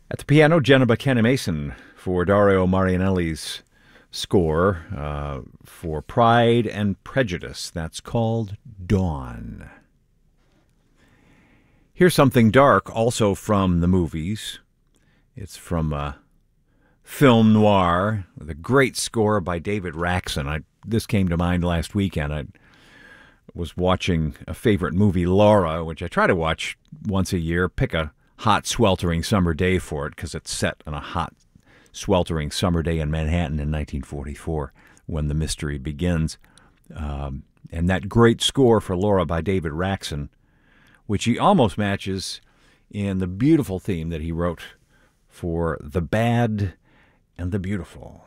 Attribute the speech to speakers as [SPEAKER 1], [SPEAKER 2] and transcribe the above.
[SPEAKER 1] At the piano, Jenna Buchanan-Mason for Dario Marianelli's score for Pride and Prejudice. That's called Dawn. Here's something dark, also from the movies. It's from film noir with a great score by David Raksin. This came to mind last weekend. I was watching a favorite movie, Laura, which I try to watch once a year, pick a hot, sweltering summer day for it because it's set on a hot, sweltering summer day in Manhattan in 1944 when the mystery begins. And that great score for Laura by David Raksin, which he almost matches in the beautiful theme that he wrote for The Bad and the Beautiful.